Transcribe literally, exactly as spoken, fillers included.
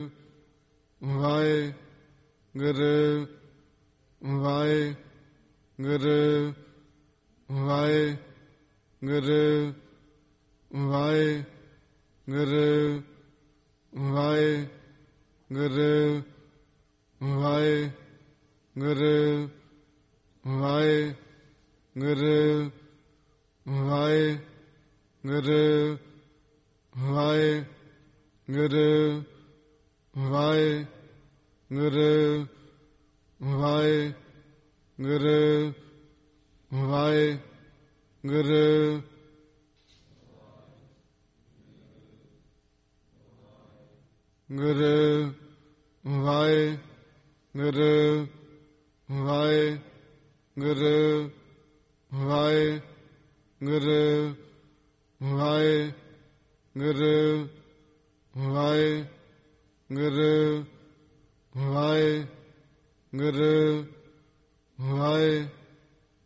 Waheguru Waheguru Waheguru Waheguru Waheguru Waheguru Waheguru Waheguru Waheguru Waheguru Waheguru Waheguru Guru Waheguru Waheguru Waheguru Waheguru Waheguru Waheguru Waheguru